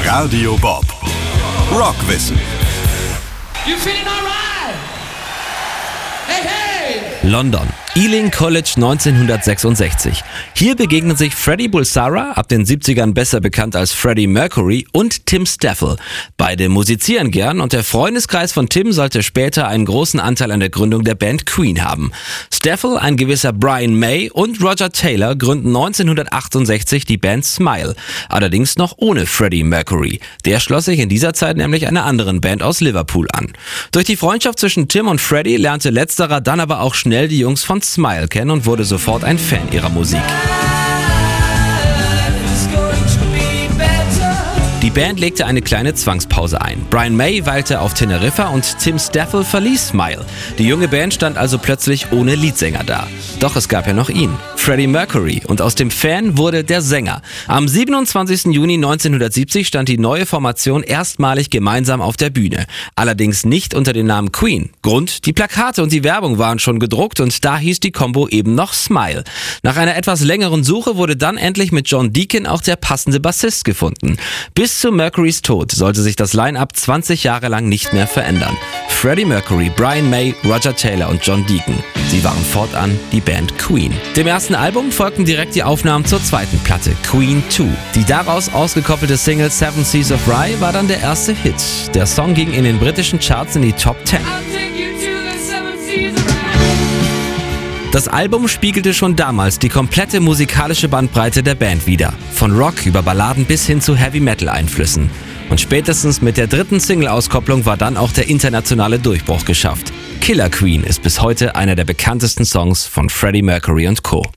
Radio Bob. Rockwissen. You feeling alright? Hey, hey! London, Ealing College 1966. Hier begegnen sich Freddie Bulsara, ab den 70ern besser bekannt als Freddie Mercury, und Tim Staffel. Beide musizieren gern und der Freundeskreis von Tim sollte später einen großen Anteil an der Gründung der Band Queen haben. Staffel, ein gewisser Brian May und Roger Taylor gründen 1968 die Band Smile, allerdings noch ohne Freddie Mercury. Der schloss sich in dieser Zeit nämlich einer anderen Band aus Liverpool an. Durch die Freundschaft zwischen Tim und Freddie lernte letzterer dann aber auch schnell die Jungs von Smile kennen und wurde sofort ein Fan ihrer Musik. Die Band legte eine kleine Zwangspause ein. Brian May weilte auf Teneriffa und Tim Staffel verließ Smile. Die junge Band stand also plötzlich ohne Leadsänger da. Doch es gab ja noch ihn, Freddie Mercury, und aus dem Fan wurde der Sänger. Am 27. Juni 1970 stand die neue Formation erstmalig gemeinsam auf der Bühne. Allerdings nicht unter dem Namen Queen. Grund: die Plakate und die Werbung waren schon gedruckt und da hieß die Combo eben noch Smile. Nach einer etwas längeren Suche wurde dann endlich mit John Deacon auch der passende Bassist gefunden. Bis zu Mercurys Tod sollte sich das Line-Up 20 Jahre lang nicht mehr verändern. Freddie Mercury, Brian May, Roger Taylor und John Deacon. Sie waren fortan die Band Queen. Dem ersten Album folgten direkt die Aufnahmen zur zweiten Platte, Queen 2. Die daraus ausgekoppelte Single Seven Seas of Rye war dann der erste Hit. Der Song ging in den britischen Charts in die Top 10. Das Album spiegelte schon damals die komplette musikalische Bandbreite der Band wider. Von Rock über Balladen bis hin zu Heavy-Metal-Einflüssen. Und spätestens mit der dritten Single-Auskopplung war dann auch der internationale Durchbruch geschafft. Killer Queen ist bis heute einer der bekanntesten Songs von Freddie Mercury und Co.